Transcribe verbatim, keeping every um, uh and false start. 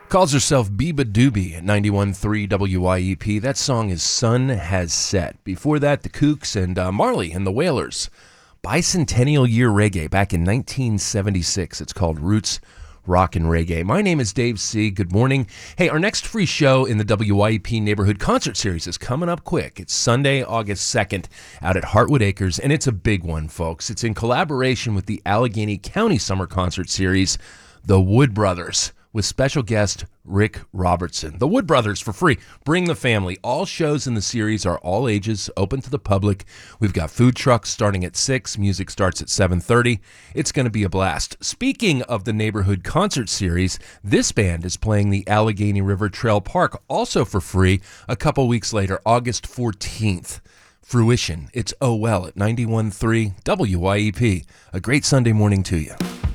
Calls herself Biba Doobie at ninety-one point three W I E P. That song is Sun Has Set. Before that, the Kooks and uh, Marley and the Wailers. Bicentennial Year Reggae back in nineteen seventy-six. It's called Roots Rock and Reggae. My name is Dave C. Good morning. Hey, our next free show in the W I E P Neighborhood Concert Series is coming up quick. It's Sunday, August second, out at Heartwood Acres, and it's a big one, folks. It's in collaboration with the Allegheny County Summer Concert Series, the Wood Brothers, with special guest Rick Robertson. The Wood Brothers for free. Bring the family. All shows in the series are all ages, open to the public. We've got food trucks starting at six. Music starts at seven thirty. It's going to be a blast. Speaking of the Neighborhood Concert Series, this band is playing the Allegheny River Trail Park also for free a couple weeks later, August fourteenth. Fruition. It's Oh Well at ninety-one point three W I E P. A great Sunday morning to you.